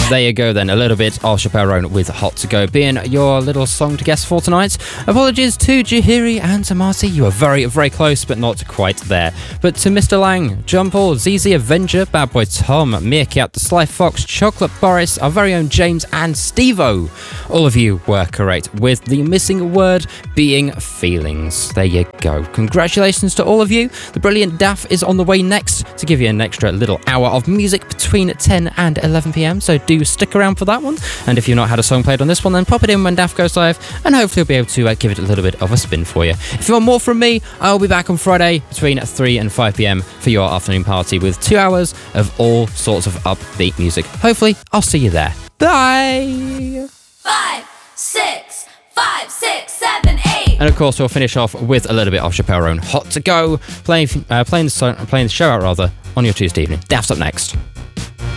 There you go then, a little bit of Chappelle Roan with Hot To Go being your little song to guess for tonight. Apologies to Jahiri and to Marty, you are very, very close but not quite there. But to Mr. Lang, John Paul, ZZ Avenger, Bad Boy Tom, Meerkat, The Sly Fox, Chocolate Boris, our very own James and Steve-O, all of you were correct, with the missing word being feelings. There you go. Congratulations to all of you. The brilliant Daff is on the way next to give you an extra little hour of music between 10 and 11 p.m, so do stick around for that one. And if you've not had a song played on this one, then pop it in when Daff goes live, and hopefully we'll be able to give it a little bit of a spin for you. If you want more from me, I'll be back on Friday between 3 and 5 p.m. for your afternoon party with 2 hours of all sorts of upbeat music. Hopefully, I'll see you there. Bye! 5, 6, 5, 6, 7, 8. And of course, we'll finish off with a little bit of Chappelle Roan Hot To Go, playing the show out rather on your Tuesday evening. Daft's up next.